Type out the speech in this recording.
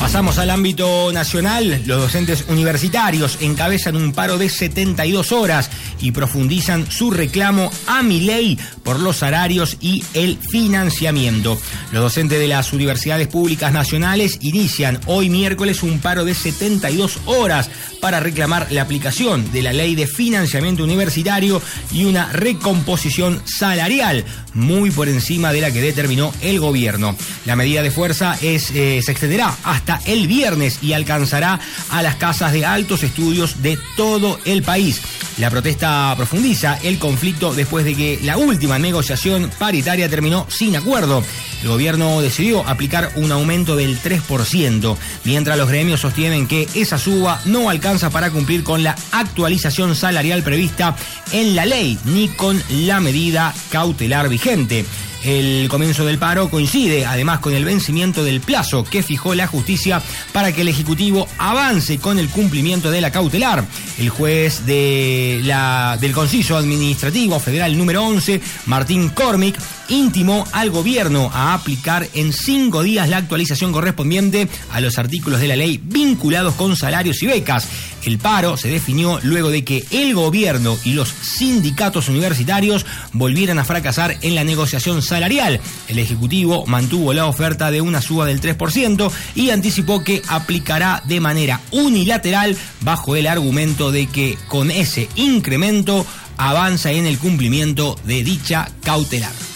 Pasamos al ámbito nacional. Los docentes universitarios encabezan un paro de 72 horas y profundizan su reclamo a Milei por los salarios y el financiamiento. Los docentes de las universidades públicas nacionales inician hoy miércoles un paro de 72 horas para reclamar la aplicación de la ley de financiamiento universitario y una recomposición salarial muy por encima de la que determinó el gobierno. La medida de fuerza se extenderá hasta el viernes y alcanzará a las casas de altos estudios de todo el país. La protesta profundiza el conflicto después de que la última negociación paritaria terminó sin acuerdo. El gobierno decidió aplicar un aumento del 3%, mientras los gremios sostienen que esa suba no alcanza para cumplir con la actualización salarial prevista en la ley ni con la medida cautelar vigente. El comienzo del paro coincide además con el vencimiento del plazo que fijó la justicia para que el Ejecutivo avance con el cumplimiento de la cautelar. El juez del Consejo Administrativo Federal número 11, Martín Cormick, intimó al gobierno a aplicar en 5 días la actualización correspondiente a los artículos de la ley vinculados con salarios y becas. El paro se definió luego de que el gobierno y los sindicatos universitarios volvieran a fracasar en la negociación salarial. El Ejecutivo mantuvo la oferta de una suba del 3% y anticipó que aplicará de manera unilateral bajo el argumento de que con ese incremento avanza en el cumplimiento de dicha cautelar.